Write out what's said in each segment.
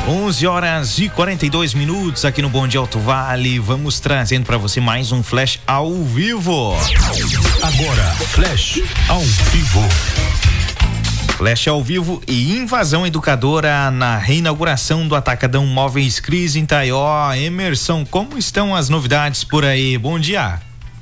11h42 aqui no Bom Dia Alto Vale. Vamos trazendo para você mais um Flash ao vivo. Agora, Flash ao vivo. Flash ao vivo e invasão educadora na reinauguração do Atacadão Móveis Cris em Taió. Emerson, como estão as novidades por aí? Bom dia.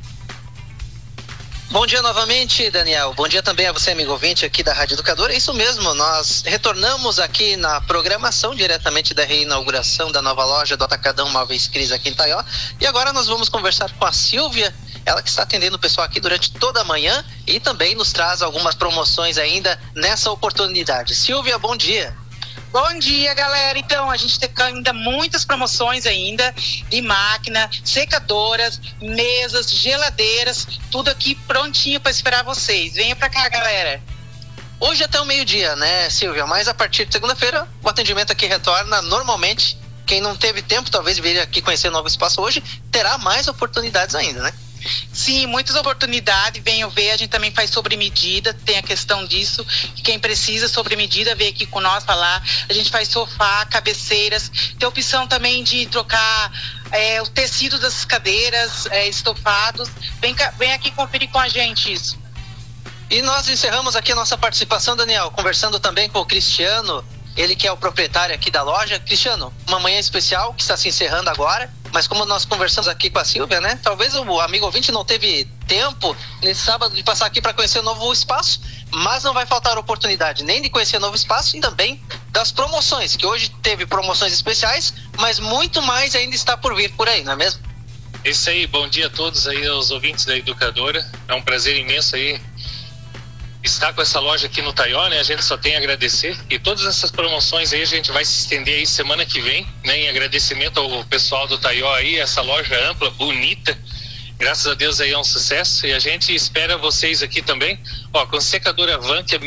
Bom dia novamente, Daniel. Bom dia também a você, amigo ouvinte aqui da Rádio Educadora. É isso mesmo, nós retornamos aqui na programação diretamente da reinauguração da nova loja do Atacadão Móveis Cris aqui em Taió. E agora nós vamos conversar com a Silvia, ela que está atendendo o pessoal aqui durante toda a manhã e também nos traz algumas promoções ainda nessa oportunidade. Silvia, bom dia. Bom dia, galera. Então, a gente tem ainda muitas promoções ainda de máquina, secadoras, mesas, geladeiras, tudo aqui prontinho para esperar vocês. Venha para cá, galera. Hoje até o meio-dia, né, Silvia? Mas a partir de segunda-feira, o atendimento aqui retorna normalmente. Quem não teve tempo, talvez vir aqui conhecer o novo espaço hoje, terá mais oportunidades ainda, né? Sim, muitas oportunidades, venham ver, a gente também faz sobre medida, tem a questão disso, quem precisa sobre medida vem aqui com nós falar, a gente faz sofá, cabeceiras, tem a opção também de trocar o tecido das cadeiras, estofados, vem aqui conferir com a gente isso. E nós encerramos aqui a nossa participação, Daniel, conversando também com o Cristiano, ele que é o proprietário aqui da loja. Cristiano, uma manhã especial que está se encerrando agora, mas como nós conversamos aqui com a Silvia, né? Talvez o amigo ouvinte não teve tempo nesse sábado de passar aqui para conhecer o novo espaço, mas não vai faltar oportunidade nem de conhecer o novo espaço e também das promoções, que hoje teve promoções especiais, mas muito mais ainda está por vir por aí, não é mesmo? Isso aí, bom dia a todos aí, aos ouvintes da Educadora. É um prazer imenso aí estar com essa loja aqui no Taió, né? A gente só tem a agradecer, e todas essas promoções aí a gente vai se estender aí semana que vem, né? Em agradecimento ao pessoal do Taió aí, essa loja ampla, bonita, graças a Deus aí é um sucesso, e a gente espera vocês aqui também, com secadora Van, que é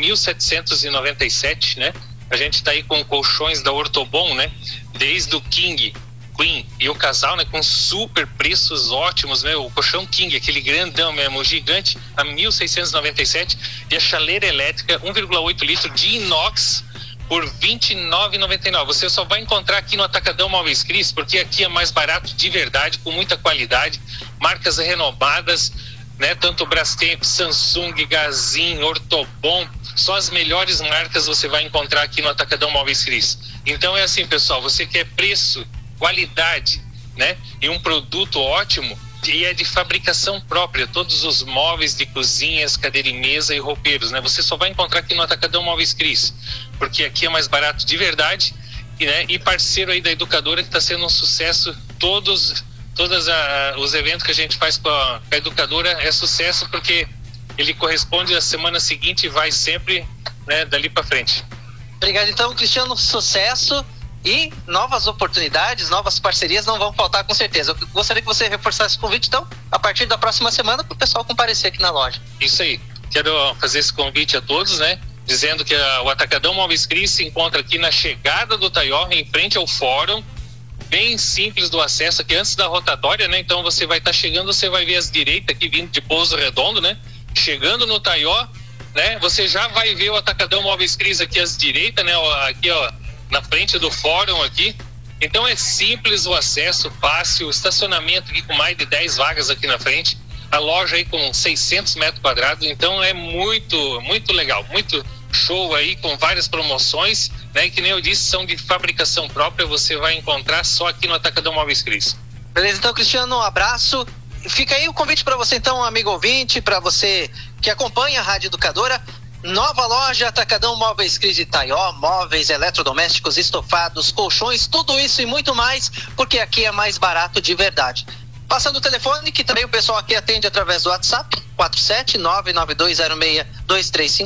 1.797, né? A gente tá aí com colchões da Ortobon, né? Desde o King, Queen e o casal, né, com super preços ótimos, né? O colchão King, aquele grandão mesmo, gigante, a 1.697, e a chaleira elétrica 1,8 litro de inox por R$29,99. Você só vai encontrar aqui no Atacadão Móveis Cris, porque aqui é mais barato de verdade, com muita qualidade, marcas renomadas, né? Tanto Brastemp, Samsung, Gazin, Ortobon, só as melhores marcas você vai encontrar aqui no Atacadão Móveis Cris. Então é assim, pessoal, você quer preço, qualidade, né? E um produto ótimo, e é de fabricação própria, todos os móveis de cozinhas, cadeira e mesa e roupeiros, né? Você só vai encontrar aqui no Atacadão Móveis Cris, porque aqui é mais barato de verdade, e parceiro aí da Educadora, que está sendo um sucesso. Todos os eventos que a gente faz com a Educadora é sucesso, porque ele corresponde à semana seguinte e vai sempre, né, dali para frente. Obrigado então, Cristiano, sucesso. E novas oportunidades, novas parcerias não vão faltar, com certeza. Eu gostaria que você reforçasse o convite, então, a partir da próxima semana, para o pessoal comparecer aqui na loja. Isso aí. Quero fazer esse convite a todos, né? Dizendo que o Atacadão Móveis Cris se encontra aqui na chegada do Taió, em frente ao fórum, bem simples do acesso aqui, antes da rotatória, né? Então você vai estar chegando, você vai ver as direitas aqui, vindo de Pouso Redondo, né? Chegando no Taió, né? Você já vai ver o Atacadão Móveis Cris aqui às direitas, né? Aqui, ó, na frente do fórum aqui. Então é simples o acesso, fácil, estacionamento aqui com mais de 10 vagas aqui na frente, a loja aí com 600 metros quadrados, então é muito, muito legal, muito show aí, com várias promoções, né? E que nem eu disse, são de fabricação própria, você vai encontrar só aqui no Atacadão Móveis Cris. Beleza, então, Cristiano, um abraço. Fica aí o convite para você, então, amigo ouvinte, para você que acompanha a Rádio Educadora. Nova loja Atacadão Móveis Cris de Taió, móveis, eletrodomésticos, estofados, colchões, tudo isso e muito mais, porque aqui é mais barato de verdade. Passando o telefone, que também o pessoal aqui atende através do WhatsApp, 47992062350.